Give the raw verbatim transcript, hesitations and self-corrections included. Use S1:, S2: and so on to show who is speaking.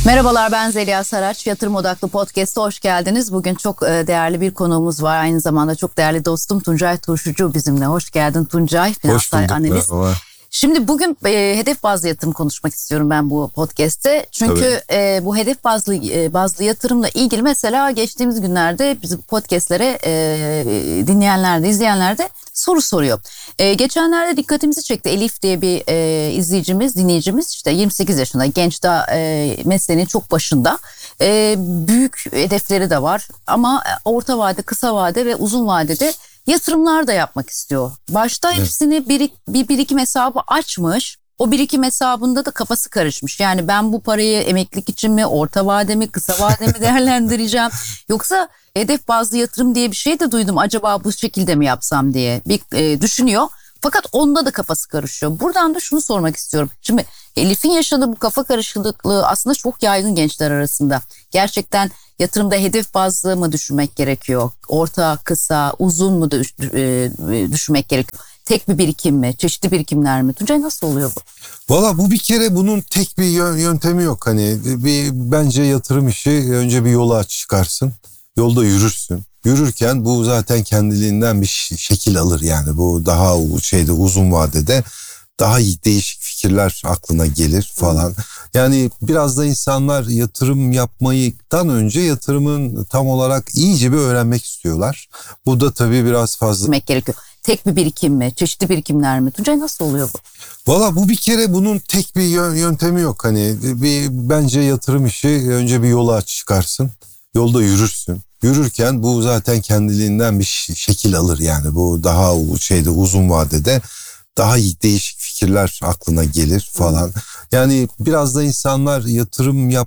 S1: Merhabalar, ben Zeliha Saraç. Yatırım Odaklı Podcast'a hoş geldiniz. Bugün çok değerli bir konuğumuz var. Aynı zamanda çok değerli dostum Tuncay Turşucu bizimle. Hoş geldin Tuncay.
S2: Hoş bulduk.
S1: Analiz.
S2: Merhaba.
S1: Şimdi bugün e, hedef bazlı yatırım konuşmak istiyorum ben bu podcast'te. Çünkü e, bu hedef bazlı e, bazlı yatırımla ilgili mesela geçtiğimiz günlerde bizim podcast'lere e, dinleyenler de izleyenler de soru soruyor. E, geçenlerde dikkatimizi çekti. Elif diye bir e, izleyicimiz, dinleyicimiz, işte yirmi sekiz yaşında, genç, daha e, mesleğinin çok başında. E, büyük hedefleri de var ama orta vade, kısa vade ve uzun vadede yatırımlar da yapmak istiyor. Başta evet. hepsini bir, bir birikim hesabı açmış. O birikim hesabında da kafası karışmış. Yani ben bu parayı emeklilik için mi, orta vade mi, kısa vade mi değerlendireceğim? Yoksa hedef bazlı yatırım diye bir şey de duydum. Acaba bu şekilde mi yapsam diye bir e, düşünüyor. Fakat onda da kafası karışıyor. Buradan da şunu sormak istiyorum. Şimdi Elif'in yaşadığı bu kafa karışıklığı aslında çok yaygın gençler arasında. Gerçekten yatırımda hedef bazlı mı düşünmek gerekiyor? Orta, kısa, uzun mu düşünmek gerekiyor? Tek bir birikim mi? Çeşitli birikimler mi? Tuncay, nasıl oluyor bu?
S2: Valla bu bir kere bunun tek bir yöntemi yok. Hani bir bence yatırım işi önce bir yola aç çıkarsın. Yolda yürürsün. Yürürken bu zaten kendiliğinden bir şekil alır yani. Bu daha şeyde uzun vadede daha değişik fikirler aklına gelir falan. Yani biraz da insanlar yatırım yapmaydan önce yatırımın tam olarak iyice bir öğrenmek istiyorlar. Bu da tabii biraz fazla.
S1: Demek gerekiyor. Tek bir birikim mi? Çeşitli birikimler mi? Tuncay, nasıl oluyor bu?
S2: Valla bu bir kere bunun tek bir yöntemi yok. Hani bir bence yatırım işi önce bir yola aç çıkarsın. Yolda yürürsün. Yürürken bu zaten kendiliğinden bir şekil alır yani. Bu daha şeyde uzun vadede daha değişik fikirler aklına gelir falan. Yani biraz da insanlar yatırım yap